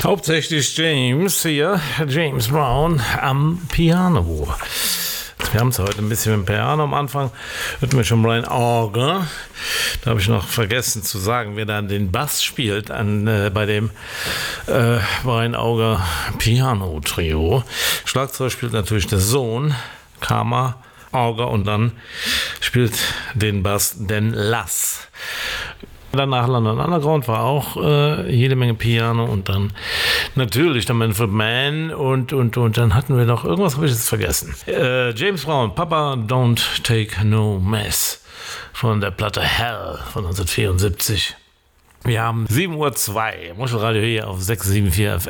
Hauptsächlich James Brown am Piano. Wir haben es heute ein bisschen mit dem Piano am Anfang. Hörten wir schon Brian Auger. Da habe ich noch vergessen zu sagen, wer dann den Bass spielt bei dem Brian Auger Piano Trio. Schlagzeug spielt natürlich der Sohn, Karma Auger, und dann spielt den Bass Dan Lass. Danach London Underground war auch jede Menge Piano und dann natürlich der Manfred Mann und dann hatten wir noch, irgendwas habe ich jetzt vergessen. James Brown, Papa Don't Take No Mess von der Platte Hell von 1974. Wir haben 7:02 Uhr, Muschelradio hier auf 674